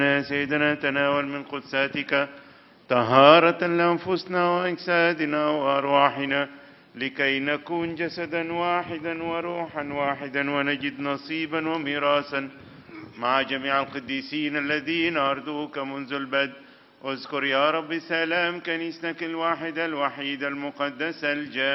يا سيدنا تناول من قدساتك طهارة لأنفسنا وأجسادنا وأرواحنا لكي نكون جسدا واحدا وروحا واحدا ونجد نصيبا وميراثا مع جميع القديسين الذين أرضوك منذ البدء. اذكر يا رب سلام كنيستك الواحدة الوحيدة المقدسة